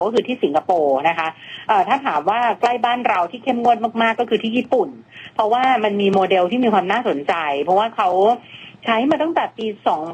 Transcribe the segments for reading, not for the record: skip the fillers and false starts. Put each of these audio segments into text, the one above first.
ก็คือที่สิงคโปร์นะคะถ้าถามว่าใกล้บ้านเราที่เข้มงวดมากๆก็คือที่ญี่ปุ่นเพราะว่ามันมีโมเดลที่มีความน่าสนใจเพราะว่าเขาใช้มาตั้งแต่ปี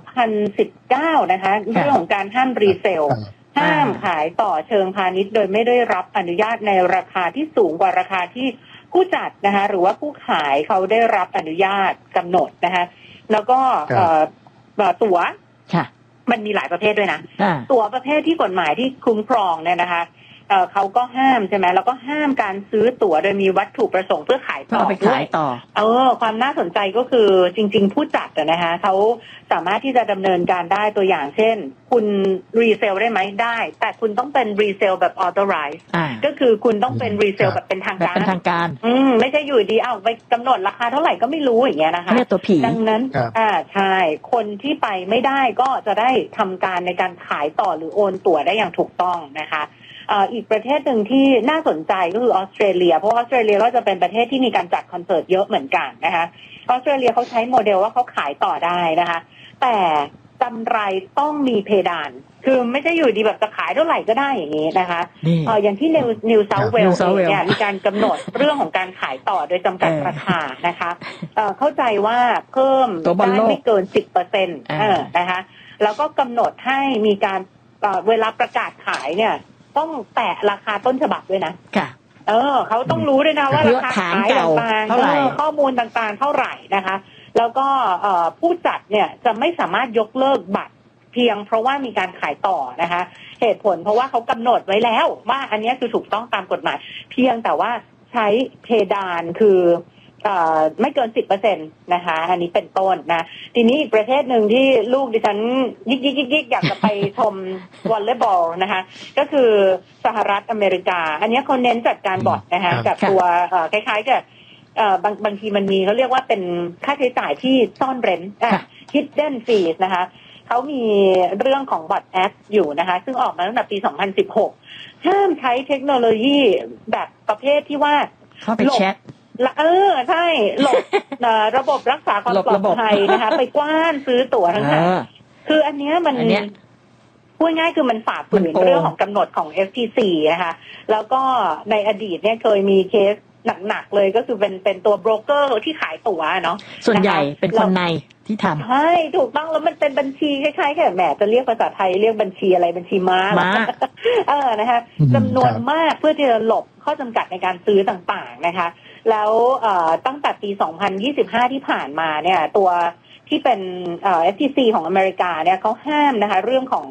2019 นะคะเรื่องของการห้ามรีเซลห้ามขายต่อเชิงพาณิชย์โดยไม่ได้รับอนุญาตในราคาที่สูงกว่าราคาที่ผู้จัดนะคะหรือว่าผู้ขายเขาได้รับอนุญาตกำหนดนะคะแล้วก็ตั๋วมันมีหลายประเภทด้วยนะตั๋วประเภทที่กฎหมายที่คุ้มครองเนี่ยนะคะเขาก็ห้ามใช่ไหมแล้วก็ห้ามการซื้อตั๋วโดยมีวัตถุประสงค์เพื่อขายต่อด้วยความน่าสนใจก็คือจริงๆผู้จัดนะคะเขาสามารถที่จะดำเนินการได้ตัวอย่างเช่นคุณรีเซลได้ไหมได้แต่คุณต้องเป็นรีเซลแบบ authorize ก็คือคุณต้องเป็นรีเซลแบบเป็นทางการไม่ใช่อยู่ดีไปกำหนดราคาเท่าไหร่ก็ไม่รู้อย่างเงี้ยนะคะเรียกตัวผีดังนั้นใช่คนที่ไปไม่ได้ก็จะได้ทำการในการขายต่อหรือโอนตั๋วได้อย่างถูกต้องนะคะอีกประเทศหนึ่งที่น่าสนใจก็คือออสเตรเลียเพราะออสเตรเลียก็จะเป็นประเทศที่มีการจัดคอนเสิร์ตเยอะเหมือนกันนะคะออสเตรเลียเขาใช้โมเดลว่าเขาขายต่อได้นะคะแต่กำไรต้องมีเพดานคือไม่ใช่อยู่ดีแบบจะขายเท่าไหร่ก็ได้อย่างนี้นะคะอย่างที่นิวเซาท์เวลส์เนี่ยมีการกำหนดเรื่องของการขายต่อโดยจำกัดราคานะคะเข้าใจว่าเพิ่มได้ไม่เกิน 10% นะคะแล้วก็กำหนดให้มีการเวลาประกาศขายเนี่ยต้องแตะราคาต้นฉบับด้วยนะเขาต้องรู้ด้วยนะว่าราคาขายต่างๆข้อมูลต่างๆเท่าไหร่นะคะแล้วก็ผู้จัดเนี่ยจะไม่สามารถยกเลิกบัตรเพียงเพราะว่ามีการขายต่อนะคะเหตุผลเพราะว่าเขากำหนดไว้แล้วว่าอันนี้คือถูกต้องตามกฎหมายเพียงแต่ว่าใช้เพดานคือไม่เกิน 10% นะคะอันนี้เป็นต้นนะทีนี้อีกประเทศหนึ่งที่ลูกดิฉันยิกอยากจะไปชมวอลเลย์บอลนะคะก็คือสหรัฐอเมริกาอันนี้เขาเน้นจัดการบอทนะคะกับตัวคล้ายๆกับบางทีมันมีเขาเรียกว่าเป็นค่าใช้จ่ายที่ซ่อนเร้นhidden fees นะคะเขามีเรื่องของบอทแอปอยู่นะคะซึ่งออกมาตั้งแต่ปี 2016 ห้ามใช้เทคโนโลยีแบบประเภทที่ว่าเข้าไปแชทใช่หลบระบบรักษาความปลอดภัยนะคะไปกว้านซื้อตั๋วทั้งนั้นคืออันนี้มันพูดง่ายคือมันฝ่าฝืนเรื่องของกำหนดของ FTC นะคะแล้วก็ในอดีตเนี่ยเคยมีเคสหนักๆเลยก็คือเป็นตัวโบรกเกอร์ที่ขายตั๋วเนาะส่วนใหญ่เป็นคนในที่ทำใช่ถูกต้องแล้วมันเป็นบัญชีคล้ายๆแหมจะเรียกภาษาไทยเรียกบัญชีอะไรบัญชีม้านะคะจำนวนมากเพื่อที่จะหลบข้อจำกัดในการซื้อต่างๆนะคะแล้วตั้งแต่ปี 2025 ที่ผ่านมาเนี่ยตัวที่เป็นFTC ของอเมริกาเนี่ยเขาห้ามนะคะเรื่องของ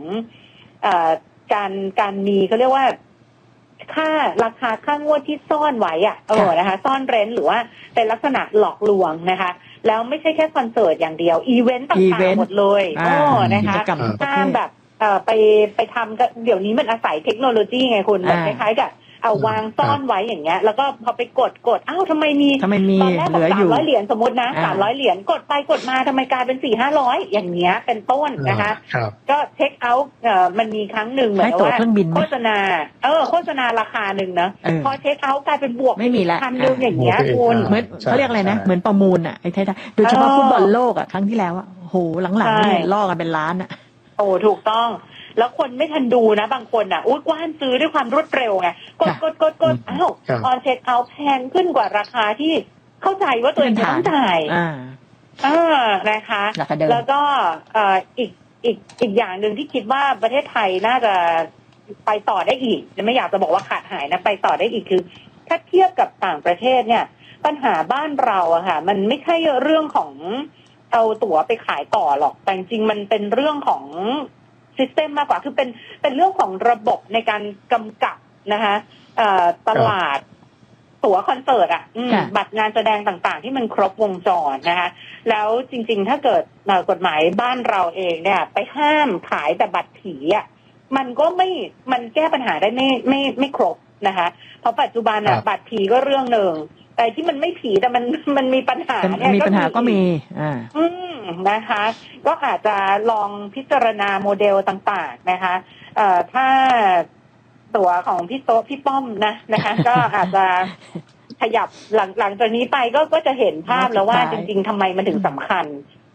การมีเขาเรียกว่าราคาค่างวดที่ซ่อนไว้นะคะซ่อนเร้นหรือว่าเป็นลักษณะหลอกลวงนะคะแล้วไม่ใช่แค่คอนเสิร์ตอย่างเดียวอีเวนต์ต่างๆหมดเลยนะคะห้ามแบบไปทำเดี๋ยวนี้มันอาศัยเทคโนโลยีไงคุณแบบคล้ายๆกับเอาวางซ่อนไว้อย่างเงี้ยแล้วก็พอไปกดทำไมมีตอนแรกบอก300 เหรียญสมมตินะ300 เหรียญกดไปกดมาทำไมกลายเป็น 400-500 อย่างเงี้ยเป็นต้นนะคะก็เช็คเอาท์มันมีครั้งหนึ่งเหมือนว่าโฆษณาราคาหนึ่งนะพอเช็คเอาท์กลายเป็นบวกไม่มีละ 1,000 นึงอย่างเงี้ยคุณเหมือนเขาเรียกอะไรนะเหมือนประมูลอ่ะไอ้ไทยโดยเฉพาะฟุตบอลโลกอ่ะครั้งที่แล้วอ่ะโหหลังๆนี่ล่อกันเป็นล้านอ่ะถูกต้องแล้วคนไม่ทันดูนะบางคนอ่ะกว้านซื้อด้วยความรวดเร็วไงกดพอเช็คเอาท์แพงขึ้นกว่าราคาที่เข้าใจว่าตัวเองต้องจ่ายนะคะแล้วก็อีกอย่างหนึ่งที่คิดว่าประเทศไทยน่าจะไปต่อได้อีกไม่อยากจะบอกว่าขาดหายนะไปต่อได้อีกคือถ้าเทียบกับต่างประเทศเนี่ยปัญหาบ้านเราอะค่ะมันไม่ใช่เรื่องของเอาตั๋วไปขายต่อหรอกแต่จริงมันเป็นเรื่องของซิสเต็มมากกว่าคือเป็นเรื่องของระบบในการกำกับนะคะตลาดตั๋วคอนเสิร์ตบัตรงานแสดงต่างๆที่มันครบวงจรนะคะแล้วจริงๆถ้าเกิดกฎหมายบ้านเราเองเนี่ยไปห้ามขายแต่บัตรผีมันแก้ปัญหาได้ไม่ครบนะคะเพราะปัจจุบันบัตรผีก็เรื่องหนึ่งแต่ที่มันไม่ผีแต่มันมีปัญหาเนี่ยมีปัญหาก็มีนะคะก็อาจจะลองพิจารณาโมเดลต่างๆนะคะถ้าตัวของพี่ป้อมนะคะก็อาจจะขยับหลังจากนี้ไปก็จะเห็นภาพแล้วว่าจริงๆทำไมมันถึงสำคัญ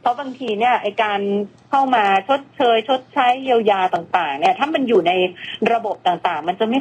เพราะบางทีเนี่ยไอการเข้ามาชดเชยชดใช้เยียวยาต่างๆเนี่ยถ้ามันอยู่ในระบบต่างๆมันจะไม่